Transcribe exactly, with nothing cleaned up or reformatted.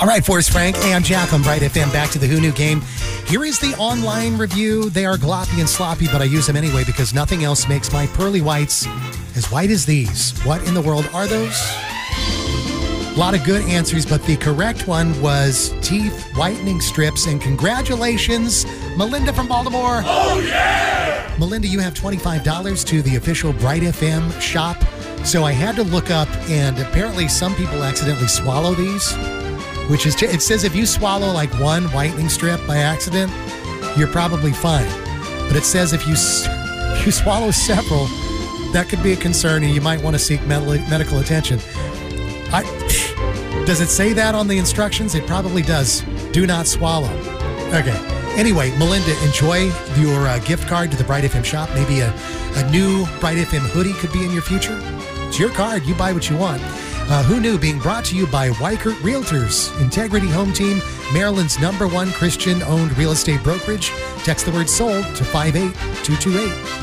All right, Forrest Frank and Jack on Bright F M. Back to the Who Knew game. Here is the online review. They are gloppy and sloppy, but I use them anyway because nothing else makes my pearly whites as white as these. What in the world are those? A lot of good answers, but the correct one was teeth whitening strips. And congratulations, Melinda from Baltimore. Oh, yeah! Melinda, you have twenty-five dollars to the official Bright F M shop. So I had to look up, and apparently some people accidentally swallow these, which is, it says if you swallow like one whitening strip by accident, you're probably fine. But it says if you, if you swallow several, that could be a concern, and you might want to seek medical attention. I, does it say that on the instructions? It probably does. Do not swallow. Okay. Anyway, Melinda, enjoy your uh, gift card to the Bright F M shop. Maybe a, a new Bright F M hoodie could be in your future. It's your card. You buy what you want. Uh, Who Knew being brought to you by Weichert Realtors, Integrity Home Team, Maryland's number one Christian-owned real estate brokerage. Text the word sold to five eight two two eight.